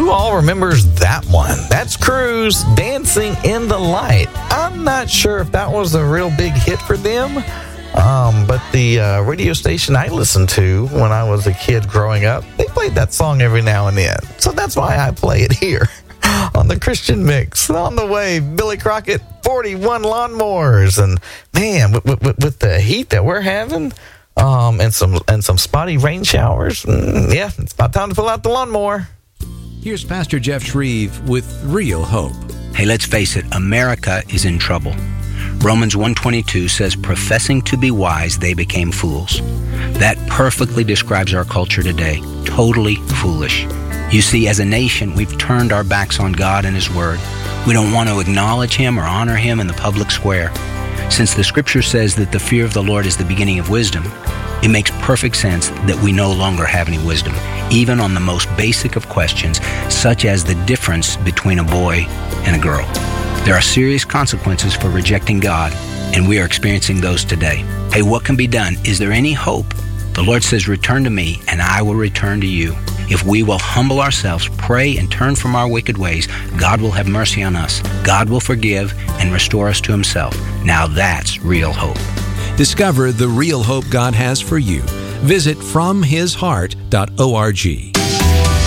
Who all remembers that one? That's Cruise, Dancing in the Light. I'm not sure if that was a real big hit for them, but the radio station I listened to when I was a kid growing up, they played that song every now and then. So that's why I play it here on the Christian Mix. On the way, Billy Crockett, 41 lawnmowers. And man, with the heat that we're having, and some spotty rain showers, yeah, it's about time to pull out the lawnmower. Here's Pastor Jeff Shreve with Real Hope. Hey, let's face it, America is in trouble. Romans 1:22 says, professing to be wise, they became fools. That perfectly describes our culture today. Totally foolish. You see, as a nation, we've turned our backs on God and His Word. We don't want to acknowledge Him or honor Him in the public square. Since the Scripture says that the fear of the Lord is the beginning of wisdom, it makes perfect sense that we no longer have any wisdom, even on the most basic of questions, such as the difference between a boy and a girl. There are serious consequences for rejecting God, and we are experiencing those today. Hey, what can be done? Is there any hope? The Lord says, return to me, and I will return to you. If we will humble ourselves, pray, and turn from our wicked ways, God will have mercy on us. God will forgive and restore us to Himself. Now that's real hope. Discover the real hope God has for you. Visit FromHisHeart.org.